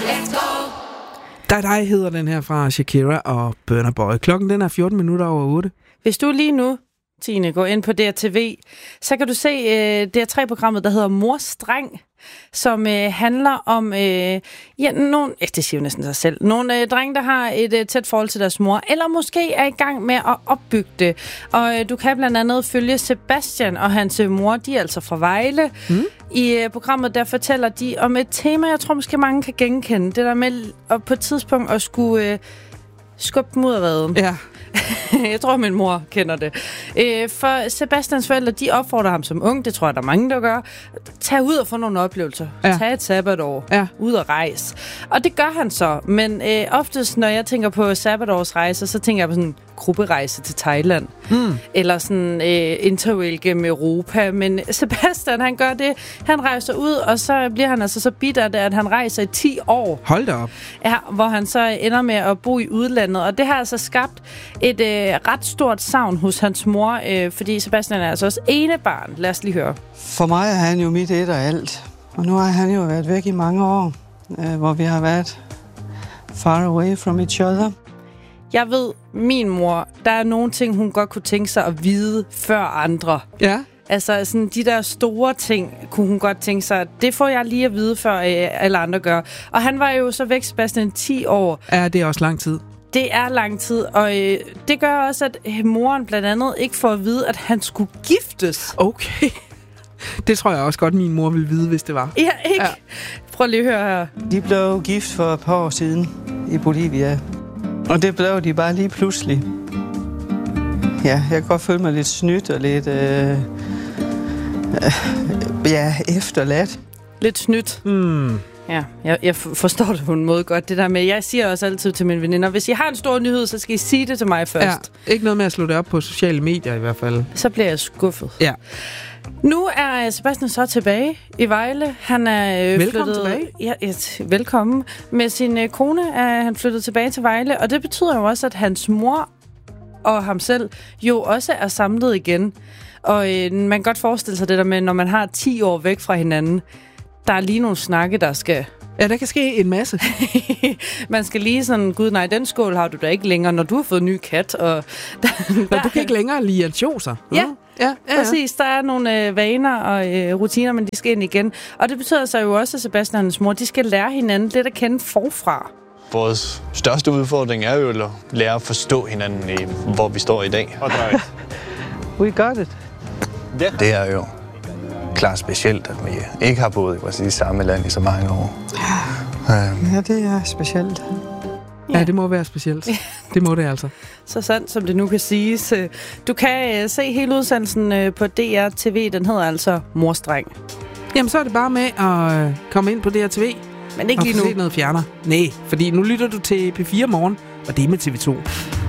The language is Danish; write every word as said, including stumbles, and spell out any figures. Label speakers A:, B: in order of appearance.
A: Let's go.
B: Dig Dig hedder den her fra Shakira og Burna Boy. Klokken den er fjorten minutter over otte.
C: Hvis du lige nu, Tine, går ind på D R T V, så kan du se øh, D R tre-programmet, der hedder Mors Dreng, som øh, handler om, øh, ja, nogle, øh, det siger jo næsten sig selv, nogle øh, drenge, der har et øh, tæt forhold til deres mor, eller måske er i gang med at opbygge det. Og øh, du kan blandt andet følge Sebastian og hans øh, mor, de er altså fra Vejle. Mm. I øh, programmet, der fortæller de om et tema, jeg tror måske mange kan genkende. Det der med at på et tidspunkt at skulle øh, skubbe dem ud af redden.
B: Ja.
C: Jeg tror, min mor kender det. Øh, for Sebastians forældre, de opfordrer ham som ung, det tror jeg, der er mange, der gør. Tag ud og få nogle oplevelser. Ja. Tag et sabbatår. Ja. Ud og rejse. Og det gør han så. Men øh, oftest, når jeg tænker på sabbatårsrejser, så tænker jeg på sådan en grupperejse til Thailand. Mm. Eller sådan øh, interrail gennem Europa. Men Sebastian, han gør det. Han rejser ud, og så bliver han altså så bitter, at han rejser i ti år.
B: Hold da op.
C: Ja, hvor han så ender med at bo i udlandet. Og det har altså skabt et øh, ret stort savn hos hans mor, øh, fordi Sebastian er altså også enebarn. Lad os lige høre.
D: For mig er han jo mit et og alt. Og nu har han jo været væk i mange år, øh, hvor vi har været far away from each other.
C: Jeg ved, min mor, der er nogle ting, hun godt kunne tænke sig at vide før andre.
B: Ja.
C: Altså, sådan de der store ting, kunne hun godt tænke sig, det får jeg lige at vide, før øh, alle andre gør. Og han var jo så væk, Sebastian, ti år.
B: Ja, det er også lang tid.
C: Det er lang tid, og øh, det gør også, at øh, moren blandt andet ikke får at vide, at han skulle giftes.
B: Okay. Det tror jeg også godt, min mor ville vide, hvis det var.
C: Ja, ikke? Ja. Prøv lige at høre her.
D: De blev gift for et par år siden i Bolivia. Og det blev de bare lige pludselig. Ja, jeg kan godt føle mig lidt snydt og lidt øh, øh, ja, efterladt.
C: Lidt snydt.
B: Mm.
C: Ja, jeg, jeg forstår det på en måde godt, det der med. Jeg siger også altid til mine veninder, hvis I har en stor nyhed, så skal I sige det til mig først.
B: Ja, ikke noget med at slå det op på sociale medier i hvert fald.
C: Så bliver jeg skuffet.
B: Ja.
C: Nu er Sebastian så tilbage i Vejle. Han er øh,
B: velkommen
C: flyttet,
B: tilbage.
C: Ja, ja, velkommen. Med sin øh, kone er han flyttet tilbage til Vejle, og det betyder jo også, at hans mor og ham selv jo også er samlet igen. Og øh, man kan godt forestille sig det der med, når man har ti år væk fra hinanden, der er lige nogle snakke, der skal...
B: Ja, der kan ske en masse.
C: Man skal lige sådan, gud nej, den skål har du da ikke længere, når du har fået en ny kat. Og der,
B: Nå, du kan ikke længere lide ansjoser.
C: Ja,
B: mm. ja, ja, ja,
C: præcis. Der er nogle øh, vaner og øh, rutiner, men de skal ind igen. Og det betyder så jo også, at Sebastian og hans mor, de skal lære hinanden lidt at kende forfra.
E: Vores største udfordring er jo at lære at forstå hinanden, i, hvor vi står i dag.
D: We got it.
E: Det er jo klart specielt, at vi ikke har boet i præcis samme land i så mange år.
D: Ja, det er specielt.
B: Ja, ja det må være specielt. Det må det altså.
C: Så sandt, som det nu kan siges. Du kan uh, se hele udsendelsen uh, på D R T V. Den hedder altså Mors Dreng.
B: Jamen, så er det bare med at uh, komme ind på D R T V.
C: Men ikke lige nu.
B: Og få set noget fjerner. Nej, fordi nu lytter du til P fire Morgen, og det er med T V to.